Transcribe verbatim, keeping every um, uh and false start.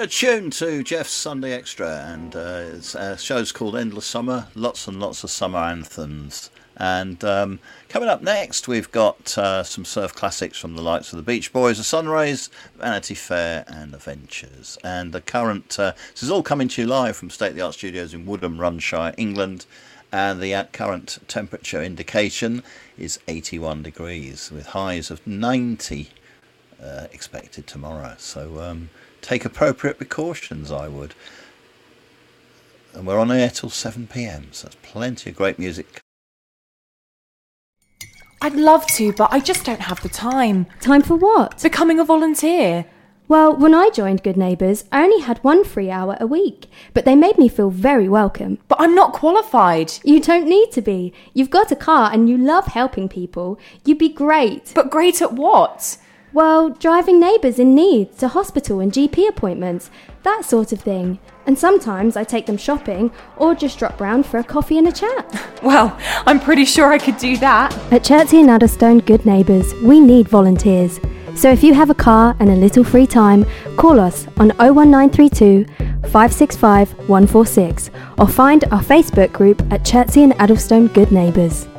You're tuned to Jeff's Sunday Extra, and uh, it's, uh, show's called Endless Summer. Lots and lots of summer anthems. And um, coming up next, we've got uh, some surf classics from the likes of the Beach Boys, the Sunrays, Vanity Fair, and Adventures. And the current, uh, this is all coming to you live from State of the Art Studios in Woodham, Runshire, England. And the current temperature indication is eighty-one degrees, with highs of ninety uh, expected tomorrow. So um, take appropriate precautions, I would. And we're on air till seven p.m, so there's plenty of great music. I'd love to, but I just don't have the time. Time for what? Becoming a volunteer. Well, when I joined Good Neighbours, I only had one free hour a week, but they made me feel very welcome. But I'm not qualified. You don't need to be. You've got a car and you love helping people. You'd be great. But great at what? Well, driving neighbours in need to hospital and G P appointments, that sort of thing. And sometimes I take them shopping or just drop round for a coffee and a chat. Well, I'm pretty sure I could do that. At Chertsey and Addlestone Good Neighbours, we need volunteers. So if you have a car and a little free time, call us on oh one nine three two, five six five, one four six or find our Facebook group at Chertsey and Addlestone Good Neighbours.